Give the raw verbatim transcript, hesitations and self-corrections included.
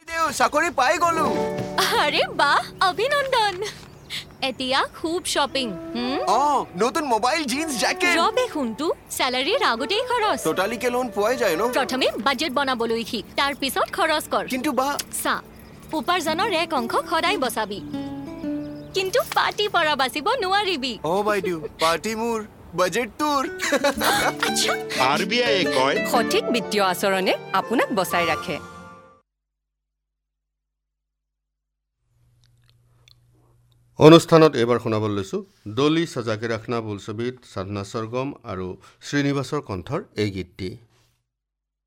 বাইদেউ চাকৰি পাই গলো আরে বাহ অভিনন্দন এতিয়া খুব শপিং হুম অ নতুন মোবাইল জিন্স জ্যাকেট রবে খুনটু স্যালারির আগতেই খরচ টোটালিকে লোন পোৱা যায় ন প্রথমে বাজেট বনাবলৈ শিক তাৰ পিছত খৰচ কৰ কিন্তু বা চা উপাৰ্জনৰ এক অংশ সদায় বচাবি কিন্তু পাৰ্টি পৰা বাচিব নোৱাৰিবি অ বাইদেউ পাৰ্টি মোৰ বাজেট তোৰ আচ্ছা আৰ বি আই কয় সঠিক বিত্তীয় আচৰণে আপোনাক বচাই ৰাখে অনুষ্ঠানত এবাৰ শুনাবলৈ লৈছোঁ ডলি সজাকে ৰাখনা বোলছবিত সাধনা সৰগম আৰু শ্ৰীনিবাসৰ কণ্ঠৰ এই গীতটি